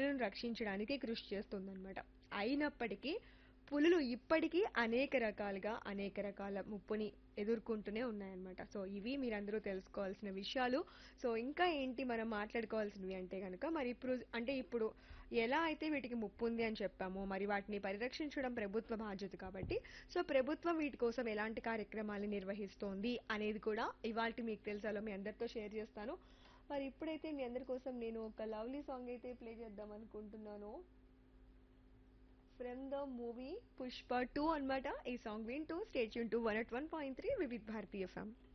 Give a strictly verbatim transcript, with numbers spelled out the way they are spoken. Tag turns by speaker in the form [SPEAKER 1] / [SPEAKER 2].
[SPEAKER 1] పులులను రక్షించడానికి కృషి చేస్తుందన్నమాట. అయినప్పటికీ పులులు ఇప్పటికీ అనేక రకాలుగా అనేక రకాల ముప్పుని ఎదుర్కొంటూనే ఉన్నాయన్నమాట. సో ఇవి మీరందరూ తెలుసుకోవాల్సిన విషయాలు. సో ఇంకా ఏంటి మనం మాట్లాడుకోవాల్సినవి అంటే గనుక మరి ఇప్పుడు అంటే ఇప్పుడు ఎలా అయితే వీటికి ముప్పు ఉంది అని చెప్పామో మరి వాటిని పరిరక్షించడం ప్రభుత్వ బాధ్యత కాబట్టి సో ప్రభుత్వం వీటి కోసం ఎలాంటి కార్యక్రమాలు నిర్వహిస్తోంది అనేది కూడా ఇవాల్టి మీకు తెలుసాలో మీ అందరితో షేర్ చేస్తాను. మరి ఇప్పుడైతే మీ అందరి కోసం నేను ఒక లవ్లీ సాంగ్ అయితే ప్లే చేద్దాం అనుకుంటున్నాను. From the movie Pushpa two అన్నమాట. ఈ సాంగ్ వింటూ stay tune to one at one point three Vividh Bharatiya FM.